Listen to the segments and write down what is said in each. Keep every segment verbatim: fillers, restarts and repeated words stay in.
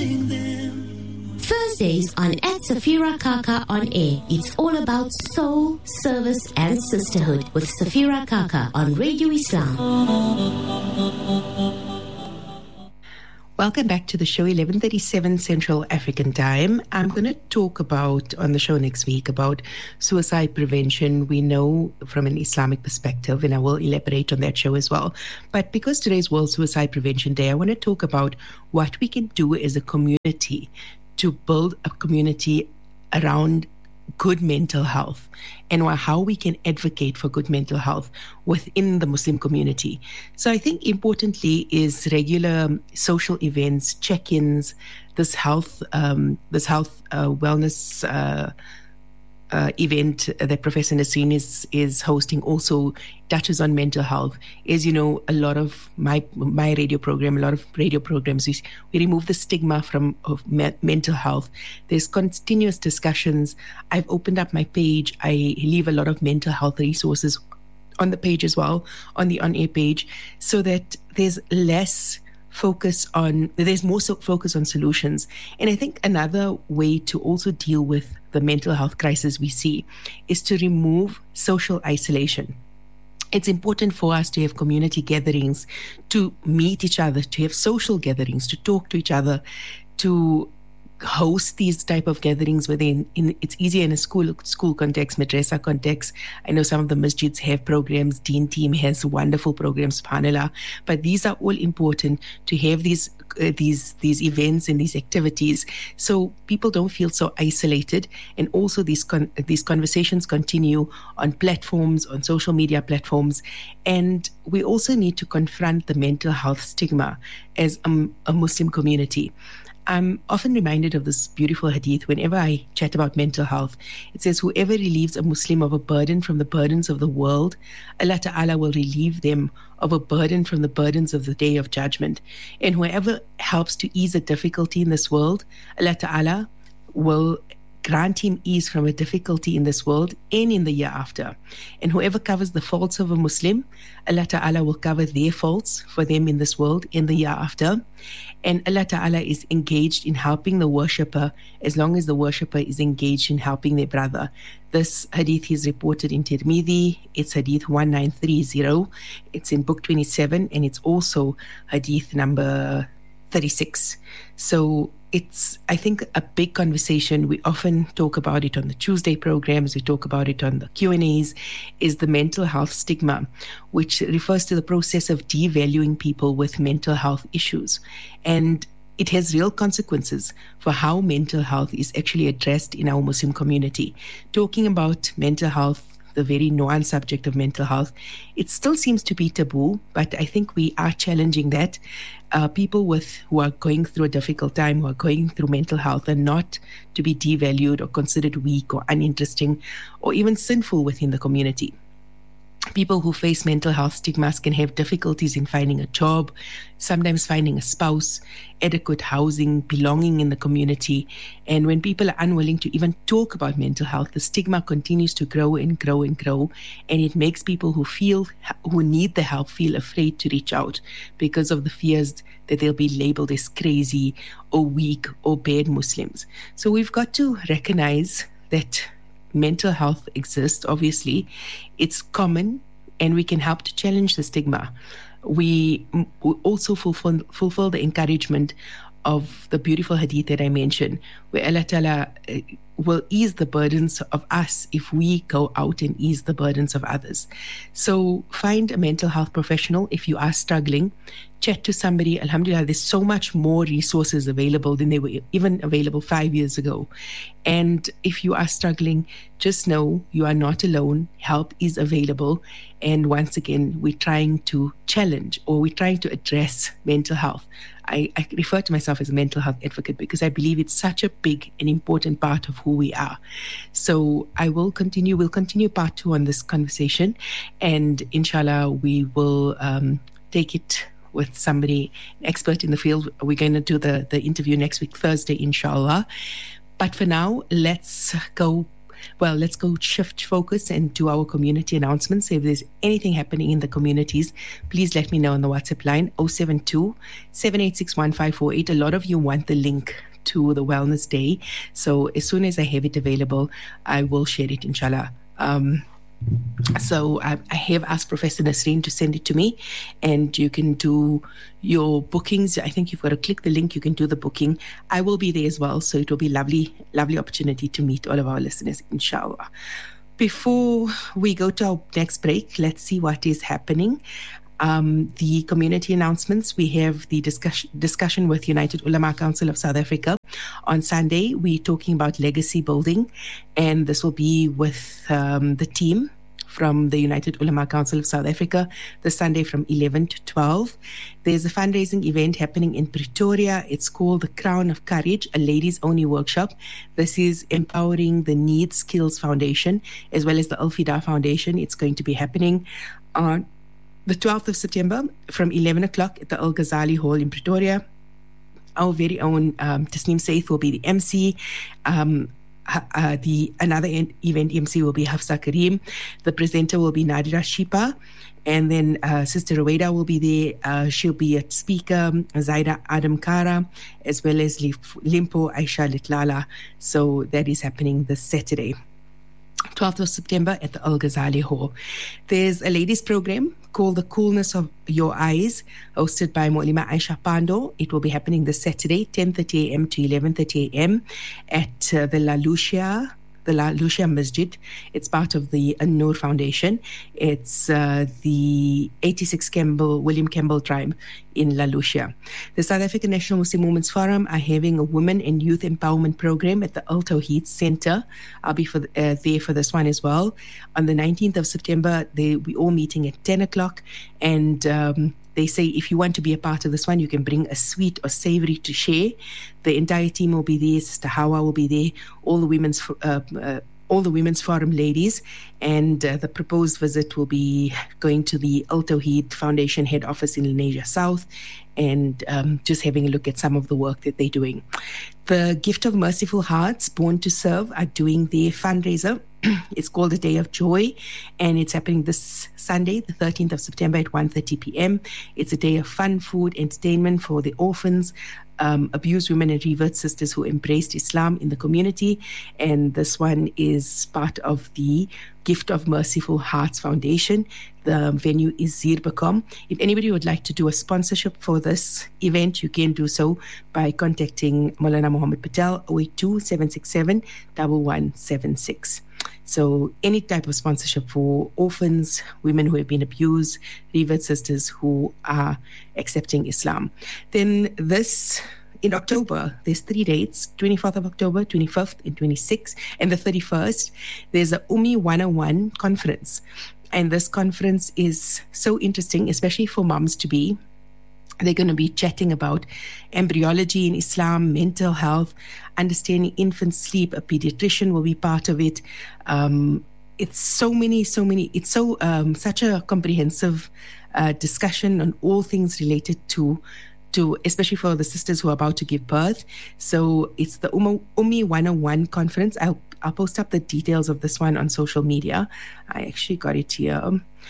loving them. Thursdays on At Safira Kaka on Air. It's all about soul, service and sisterhood with Safira Kaka on Radio Islam. Welcome back to the show, eleven thirty-seven Central African Time. I'm going to talk about, on the show next week, about suicide prevention. We know from an Islamic perspective, and I will elaborate on that show as well. But because today's World Suicide Prevention Day, I want to talk about what we can do as a community to build a community around good mental health and how we can advocate for good mental health within the Muslim community. So I think importantly is regular social events, check-ins, this health, um, this health uh, wellness uh, uh, event that Professor Nasreen is is hosting also touches on mental health. As you know, a lot of my my radio program, a lot of radio programs, we, we remove the stigma from of me- mental health. There's continuous discussions. I've opened up my page. I leave a lot of mental health resources on the page as well, on the on-air page, so that there's less focus on, there's more so focus on solutions. And I think another way to also deal with the mental health crisis we see is to remove social isolation. It's important for us to have community gatherings, to meet each other, to have social gatherings, to talk to each other, to host these type of gatherings within, in, it's easier in a school school context, madrasa context. I know some of the masjids have programs, Deen Team has wonderful programs, subhanallah, but these are all important to have these uh, these these events and these activities so people don't feel so isolated, and also these con- these conversations continue on platforms, on social media platforms. And we also need to confront the mental health stigma as a, a Muslim community. I'm often reminded of this beautiful hadith whenever I chat about mental health. It says, whoever relieves a Muslim of a burden from the burdens of the world, Allah Ta'ala will relieve them of a burden from the burdens of the day of judgment. And whoever helps to ease a difficulty in this world, Allah Ta'ala will grant him ease from a difficulty in this world and in the year after. And whoever covers the faults of a Muslim, Allah Ta'ala will cover their faults for them in this world and the year after. And Allah Ta'ala is engaged in helping the worshipper as long as the worshipper is engaged in helping their brother. This hadith is reported in Tirmidhi. It's hadith one nine three zero. It's in book twenty-seven, and it's also hadith number thirty-six. So it's, I think, a big conversation. We often talk about it on the Tuesday programs. We talk about it on the Q and A's, is the mental health stigma, which refers to the process of devaluing people with mental health issues. And it has real consequences for how mental health is actually addressed in our Muslim community. Talking about mental health, the very nuanced subject of mental health, it still seems to be taboo, but I think we are challenging that. Uh, people with who are going through a difficult time, who are going through mental health, are not to be devalued or considered weak or uninteresting or even sinful within the community. People who face mental health stigmas can have difficulties in finding a job, sometimes finding a spouse, adequate housing, belonging in the community. And when people are unwilling to even talk about mental health, the stigma continues to grow and grow and grow. And it makes people who feel, who need the help, feel afraid to reach out because of the fears that they'll be labeled as crazy or weak or bad Muslims. So we've got to recognize that mental health exists, obviously. It's common, and we can help to challenge the stigma. We, we also fulfill, fulfill the encouragement of the beautiful hadith that I mentioned, where Allah Ta'ala will ease the burdens of us if we go out and ease the burdens of others. So find a mental health professional if you are struggling. Chat to somebody. Alhamdulillah, there's so much more resources available than they were even available five years ago. And if you are struggling, just know you are not alone. Help is available. And once again, we're trying to challenge, or we're trying to address mental health. I, I refer to myself as a mental health advocate because I believe it's such a big and important part of who we are. So I will continue, we'll continue part two on this conversation, and inshallah, we will um, take it with somebody, an expert in the field. We're going to do the, the interview next week, Thursday, inshallah. But for now, let's go well, let's go shift focus and do our community announcements. If there's anything happening in the communities, please let me know on the WhatsApp line oh seven two, seven eight six, one five four eight. A lot of you want the link to the Wellness Day. So as soon as I have it available, I will share it, inshallah. Um, So I, I have asked Professor Nasreen to send it to me, and you can do your bookings. I think you've got to click the link. You can do the booking. I will be there as well, so it will be lovely, lovely opportunity to meet all of our listeners, inshallah. Before we go to our next break, let's see what is happening. Um, the community announcements, we have the discussion, discussion with United Ulama Council of South Africa. On Sunday, we're talking about legacy building, and this will be with um, the team from the United Ulama Council of South Africa, this Sunday from eleven to twelve. There's a fundraising event happening in Pretoria. It's called the Crown of Courage, a ladies-only workshop. This is empowering the Need Skills Foundation, as well as the Al-Fida Foundation. It's going to be happening on the twelfth of September from eleven o'clock at the Al Ghazali Hall in Pretoria. Our very own um, Tasneem Saith will be the M C. Um, uh, the another event M C will be Hafsa Kareem. The presenter will be Nadira Shipa. And then uh, Sister Rueda will be there. Uh, she'll be a speaker, Zaida Adam Kara, as well as Limpo Aisha Litlala. So that is happening this Saturday, twelfth of September at the Al Ghazali Hall. There's a ladies program called The Coolness of Your Eyes, hosted by Mo'lima Aisha Pando. It will be happening this Saturday, ten thirty a.m. to eleven thirty a.m. at uh, the La Lucia, the La Lucia Masjid. It's part of the An-Noor Foundation. It's uh, the eighty-six Campbell, William Campbell Tribe in La Lucia. The South African National Muslim Women's Forum are having a women and youth empowerment program at the Al Tawheed Center. I'll be for the, uh, there for this one as well. On the nineteenth of September, they we all meeting at ten o'clock, and um, they say if you want to be a part of this one, you can bring a sweet or savory to share. The entire team will be there. Sister Hawa will be there. All the women's uh, uh, all the Women's Forum ladies, and uh, the proposed visit will be going to the Al Tawheed Foundation head office in Lenasia South, and um, just having a look at some of the work that they're doing. The Gift of Merciful Hearts, Born to Serve, are doing their fundraiser. It's called A Day of Joy, and it's happening this Sunday, the thirteenth of September at one thirty p.m. It's a day of fun, food, entertainment for the orphans, um, abused women and revert sisters who embraced Islam in the community. And this one is part of the Gift of Merciful Hearts Foundation. The venue is Zirbakom. If anybody would like to do a sponsorship for this event, you can do so by contacting Maulana Muhammad Patel, oh eight two, seven six seven, one one seven six. So any type of sponsorship for orphans, women who have been abused, revert sisters who are accepting Islam. Then this, in October, there's three dates, twenty-fourth of October, twenty-fifth and twenty-sixth, and the thirty-first, there's a Umi one oh one conference. And this conference is so interesting, especially for moms to be. They're going to be chatting about embryology in Islam, mental health, understanding infant sleep. A pediatrician will be part of it. Um, it's so many, so many. It's so um, such a comprehensive uh, discussion on all things related to, to especially for the sisters who are about to give birth. So it's the Umi one oh one conference. I'll I'll post up the details of this one on social media. I actually got it here.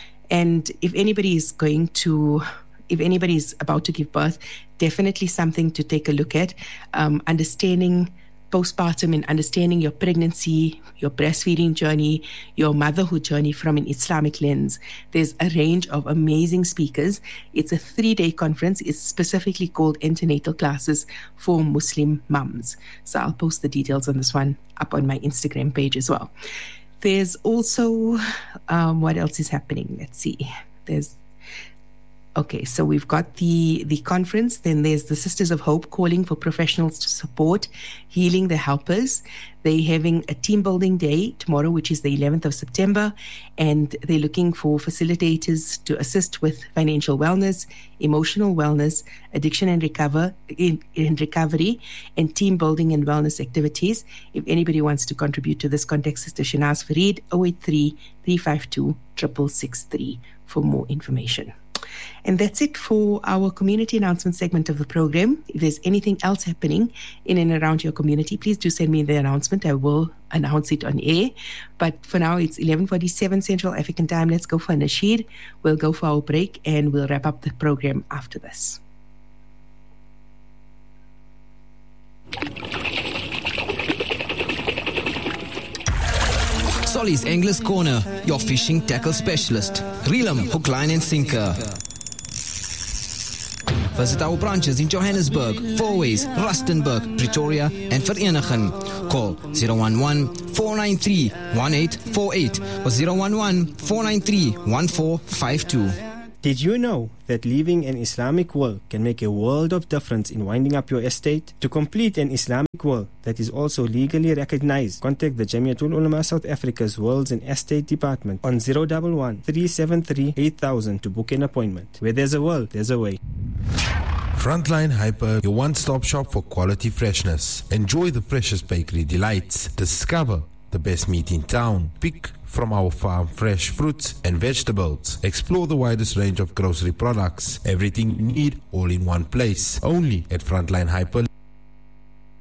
And if anybody is going to If anybody is about to give birth, definitely something to take a look at. Um, understanding postpartum and understanding your pregnancy, your breastfeeding journey, your motherhood journey from an Islamic lens. There's a range of amazing speakers. It's a three-day conference. It's specifically called Antenatal Classes for Muslim Mums. So I'll post the details on this one up on my Instagram page as well. There's also, um, what else is happening? Let's see. There's Okay, so we've got the, the conference. Then there's the Sisters of Hope calling for professionals to support healing the helpers. They're having a team building day tomorrow, which is the eleventh of September, and they're looking for facilitators to assist with financial wellness, emotional wellness, addiction and recover in, in recovery, and team building and wellness activities. If anybody wants to contribute to this, contact Sister Shanaz Fareed, oh eight three, three five two, six six six three for more information. And that's it for our community announcement segment of the program. If there's anything else happening in and around your community, please do send me the announcement. I will announce it on air. But for now, it's eleven forty-seven Central African Time. Let's go for Nasheed. We'll go for our break and we'll wrap up the program after this. Solly's Anglers Corner, your fishing tackle specialist. Reel 'em, hook, line and sinker. Visit our branches in Johannesburg, Fourways, Rustenburg, Pretoria and Vereeniging. Call zero one one, four nine three, one eight four eight or zero one one, four nine three, one four five two. Did you know that living an Islamic will can make a world of difference in winding up your estate? To complete an Islamic will that is also legally recognized, contact the Jamiatul Ulama South Africa's Wills and Estate Department on zero one one, three seven three, eight thousand to book an appointment. Where there's a will, there's a way. Frontline Hyper, your one-stop shop for quality freshness. Enjoy the freshest bakery delights. Discover the best meat in town. Pick from our farm fresh fruits and vegetables. Explore the widest range of grocery products. Everything you need all in one place. Only at Frontline Hyper.